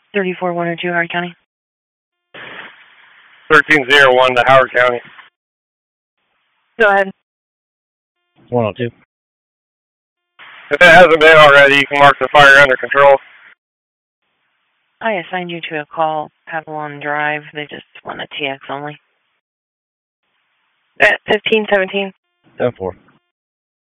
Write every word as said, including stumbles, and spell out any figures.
thirty-four one oh two, Howard County. thirteen oh one to Howard County. Go ahead. one oh two. If it hasn't been already, you can mark the fire under control. I assigned you to a call, Papillon Drive. They just want a T X only. At fifteen seventeen. ten four.